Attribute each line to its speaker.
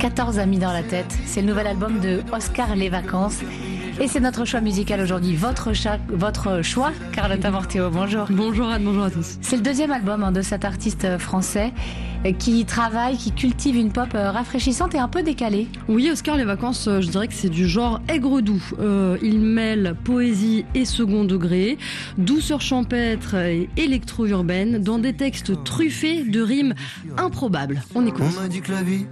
Speaker 1: 14 amis dans la tête. C'est le nouvel album de Oscar Les Vacances. Et c'est notre choix musical aujourd'hui. Votre choix, Carlotta Morteo. Bonjour.
Speaker 2: Bonjour Anne, bonjour à tous.
Speaker 1: C'est le deuxième album de cet artiste français qui travaille, qui cultive une pop rafraîchissante et un peu décalée.
Speaker 2: Oui, Oscar Les Vacances, je dirais que c'est du genre aigre-doux. Il mêle poésie et second degré, douceur champêtre et électro-urbaine dans des textes truffés de rimes improbables. On écoute.
Speaker 3: On m'a dit que la vie